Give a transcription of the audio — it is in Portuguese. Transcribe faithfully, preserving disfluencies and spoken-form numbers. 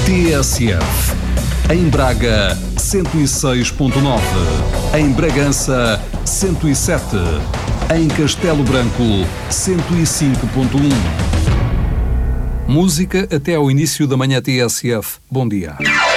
T S F. Em Braga, cento e seis ponto nove. Em Bragança, cento e sete. Em Castelo Branco, cento e cinco ponto um. Música até ao início da manhã T S F. Bom dia.